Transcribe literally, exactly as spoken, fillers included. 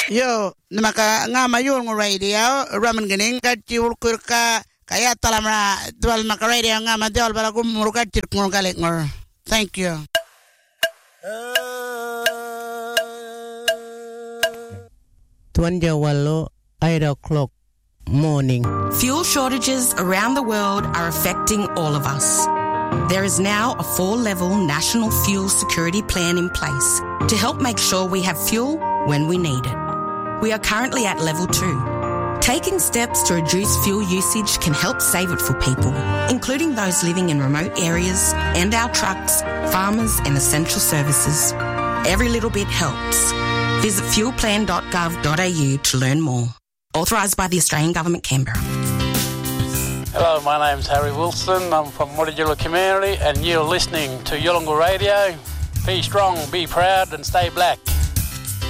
Yo, namaka nga mayul ng radio, raman ganing ka jiwul kurka, kaya talamra dual maka radio nga madiwal bala gumurukat tirk ng galik ngor. Thank you. twenty wallo eight o'clock morning. Fuel shortages around the world are affecting all of us. There is now a four-level national fuel security plan in place to help make sure we have fuel when we need it. We are currently at level two. Taking steps to reduce fuel usage can help save it for people, including those living in remote areas and our trucks, farmers and essential services. Every little bit helps. Visit fuel plan dot gov dot a u to learn more. Authorised by the Australian Government, Canberra. Hello, my name's Harry Wilson. I'm from Mutijilla community and you're listening to Yolngu Radio. Be strong, be proud and stay black.